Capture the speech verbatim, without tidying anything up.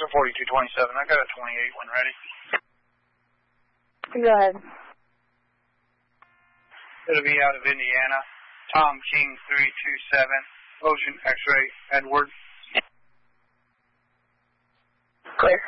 forty-two twenty-seven. I got a twenty-eight when ready. Go ahead. It'll be out of Indiana. Tom King three two seven. Ocean X-ray Edward. Clear.